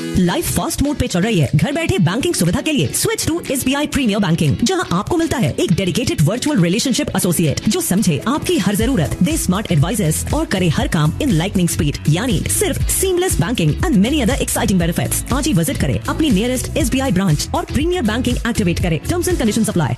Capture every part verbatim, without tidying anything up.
Life fast mode पे चल रही है। घर बैठे बैंकिंग सुविधा के लिए switch to SBI premiere banking, जहां आपको मिलता है एक डेडिकेटेड वर्चुअल रिलेशनशिप एसोसिएट जो समझे आपकी हर जरूरत, दे स्मार्ट एडवाइजेस और करे हर काम इन लाइटनिंग स्पीड, यानी सिर्फ seamless banking and many other exciting benefits. आज ही विजिट करें अपनी नियरेस्ट एसबीआई ब्रांच और प्रीमियर बैंकिंग एक्टिवेट करें। Terms and conditions apply.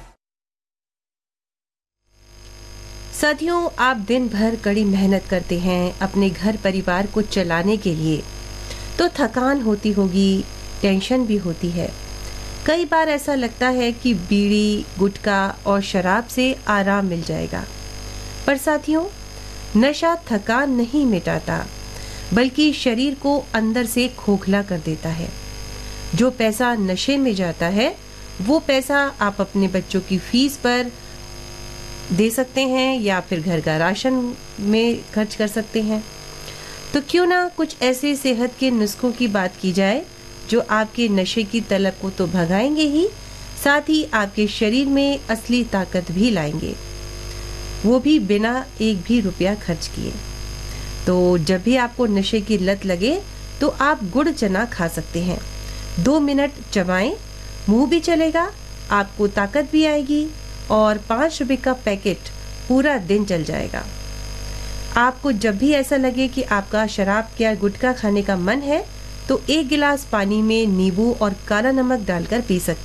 साथियों, आप दिन भर कड़ी मेहनत करते हैं अपने घर परिवार को चलाने के लिए, तो थकान होती होगी, टेंशन भी होती है। कई बार ऐसा लगता है कि बीड़ी, गुटखा और शराब से आराम मिल जाएगा, पर साथियों, नशा थकान नहीं मिटाता, बल्कि शरीर को अंदर से खोखला कर देता है। जो पैसा नशे में जाता है, वो पैसा आप अपने बच्चों की फीस पर दे सकते हैं या फिर घर का राशन में खर्च कर सकते हैं। तो क्यों ना कुछ ऐसे सेहत के नुस्खों की बात की जाए जो आपके नशे की तलब को तो भगाएंगे ही, साथ ही आपके शरीर में असली ताकत भी लाएंगे, वो भी बिना एक भी रुपया खर्च किए। तो जब भी आपको नशे की लत लगे तो आप गुड़ चना खा सकते हैं। दो मिनट चबाएं, मुंह भी चलेगा, आपको ताकत भी आएगी और पाँच रुपए का पैकेट पूरा दिन चल जाएगा। आपको जब भी ऐसा लगे कि आपका शराब या गुटखा खाने का मन है, तो एक गिलास पानी में नींबू और काला नमक डालकर पी सकते हैं।